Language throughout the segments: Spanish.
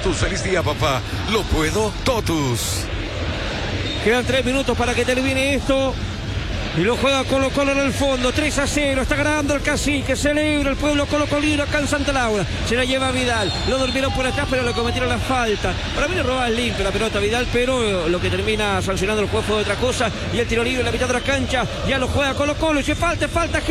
Totus. Feliz día, papá. Lo puedo, Totus. Quedan 3 minutos para que termine esto. Y lo juega Colo-Colo en el fondo, 3-0, está ganando el Cacique, celebra el pueblo colocolino acá en Santa Laura, se la lleva Vidal, lo durmieron por atrás pero le cometieron la falta, para mí le roba limpio la pelota a Vidal, pero lo que termina sancionando el juego fue otra cosa, y el tiro libre en la mitad de la cancha, ya lo juega Colo-Colo, y se falta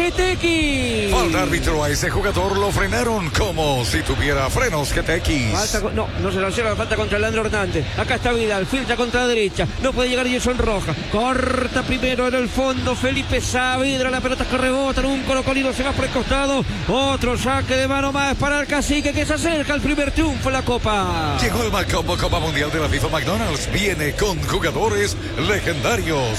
GTX. Falta árbitro, a ese jugador lo frenaron como si tuviera frenos GTX. No se sanciona la falta contra Leandro Hernández, acá está Vidal, filtra contra la derecha, no puede llegar Jason Rojas, corta primero en el fondo, Felipe Saavedra, la pelota que rebota en un colocolino, se va por el costado, otro saque de mano más para el Cacique que se acerca al primer triunfo en la Copa. Llegó el Macombo Copa Mundial de la FIFA. McDonald's viene con jugadores legendarios.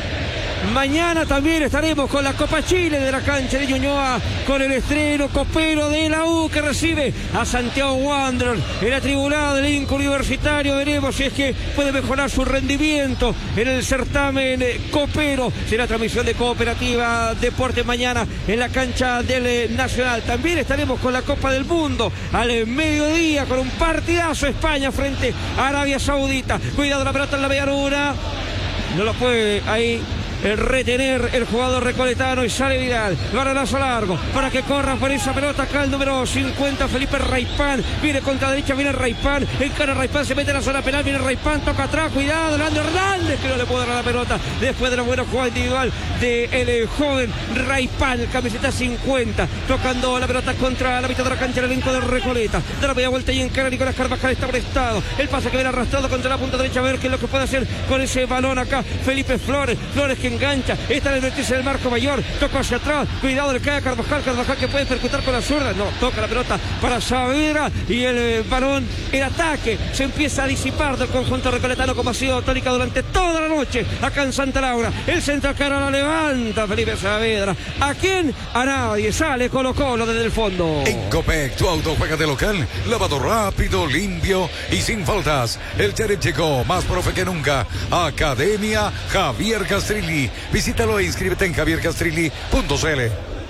Mañana también estaremos con la Copa Chile de la cancha de Ñuñoa, con el estreno copero de la U que recibe a Santiago Wanderers en la tribuna del Inca Universitario. Veremos si es que puede mejorar su rendimiento en el certamen copero. Será transmisión de Cooperativa Deportes mañana en la cancha del Nacional. También estaremos con la Copa del Mundo al mediodía con un partidazo España frente a Arabia Saudita. Cuidado, la pelota en la media luna, no lo puede ahí retener el jugador recoletano y sale Vidal, balonazo largo para que corra por esa pelota acá el número 50 Felipe Raipán, viene contra la derecha, viene Raipán, encara Raipán, se mete en la zona penal, viene Raipán, toca atrás, cuidado, Leandro Hernández que no le puede dar la pelota después de la buena jugada individual del joven Raipán, camiseta 50, tocando la pelota contra la mitad de la cancha, el elenco de Recoleta, da la media vuelta y encara Nicolás Carvajal, está prestado, el pase que viene arrastrado contra la punta derecha, a ver qué es lo que puede hacer con ese balón acá Felipe Flores que engancha, está en el vértice del marco mayor, toca hacia atrás, cuidado, le cae a Carvajal que puede percutar con la zurda, no, toca la pelota para Saavedra y el balón, el ataque se empieza a disipar del conjunto recoletano como ha sido tónica durante toda la noche acá en Santa Laura. El centro cara la levanta Felipe Saavedra, ¿a quién? A nadie, sale Colo-Colo desde el fondo. En Copec, tu auto juega de local, lavado rápido, limpio y sin faltas. El Jared llegó, más profe que nunca. Academia Javier Castrilli. Visítalo e inscríbete en javiercastrilli.cl.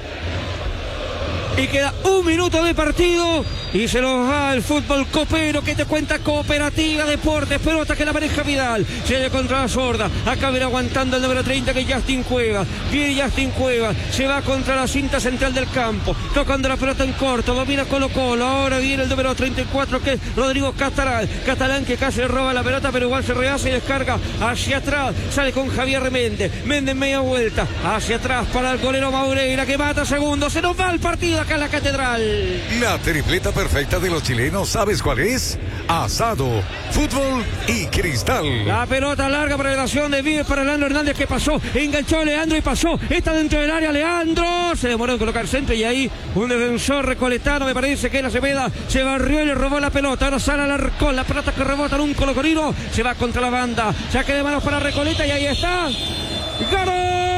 Y queda 1 minuto de partido y se nos va el fútbol copero que te cuenta Cooperativa Deportes. Pelota que la maneja Vidal, se contra la sorda, acá viene aguantando el número 30 que es Justin Cuevas, viene Justin Cuevas, se va contra la cinta central del campo, tocando la pelota en corto, domina Colo-Colo, ahora viene el número 34 que es Rodrigo Catalán que casi le roba la pelota pero igual se rehace y descarga hacia atrás, sale con Javier Méndez media vuelta, hacia atrás para el golero Maureira que mata segundo, se nos va el partido acá en la Catedral. La tripleta perfecta de los chilenos, ¿sabes cuál es? Asado, fútbol y cristal. La pelota larga para elevación de Vives para Leandro Hernández que pasó, enganchó a Leandro y pasó, está dentro del área Leandro, se demoró en colocar centro y ahí un defensor recoletano, me parece que la Cepeda se barrió y le robó la pelota, ahora sale Alarcón, la pelota que rebota en un colocorino, se va contra la banda, saque de manos para Recoleta y ahí está, ¡ganó!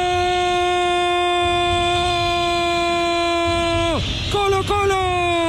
¡Colo-Colo!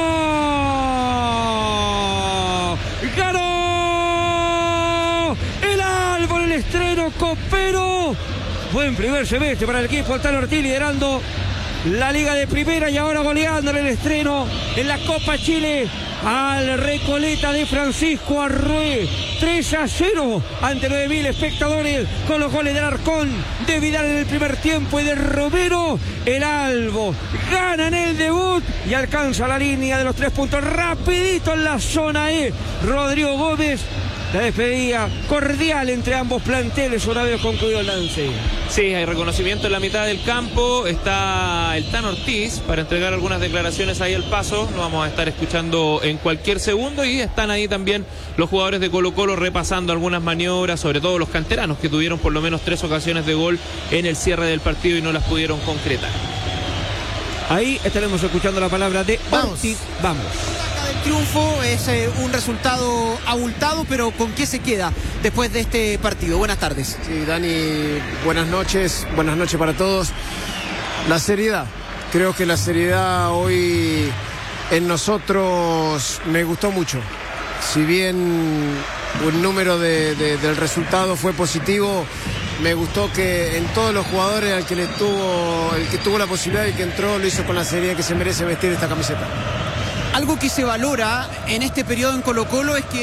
¡Ganó! El Albo en el estreno copero. Buen primer semestre para el equipo, Tano Ortiz liderando la Liga de Primera y ahora goleando en el estreno en la Copa Chile al Recoleta de Francisco Arrué. 3-0 ante 9.000 espectadores con los goles de Alarcón, de Vidal en el primer tiempo y de Romero. El Albo gana en el debut y alcanza la línea de los 3 puntos rapidito en la zona E. Rodrigo Gómez, la despedida cordial entre ambos planteles una vez concluido el lance. Sí, hay reconocimiento en la mitad del campo, está el Tano Ortiz para entregar algunas declaraciones ahí al paso, lo vamos a estar escuchando en cualquier segundo y están ahí también los jugadores de Colo-Colo repasando algunas maniobras, sobre todo los canteranos que tuvieron por lo menos 3 ocasiones de gol en el cierre del partido y no las pudieron concretar. Ahí estaremos escuchando la palabra de Ortiz. Vamos. El triunfo es un resultado abultado, pero ¿con qué se queda después de este partido? Buenas tardes. Sí, Dani, buenas noches para todos. La seriedad, creo que la seriedad hoy en nosotros me gustó mucho. Si bien un número del resultado fue positivo, me gustó que en todos los jugadores el que tuvo la posibilidad y que entró lo hizo con la seriedad que se merece vestir esta camiseta. Algo que se valora en este periodo en Colo-Colo es que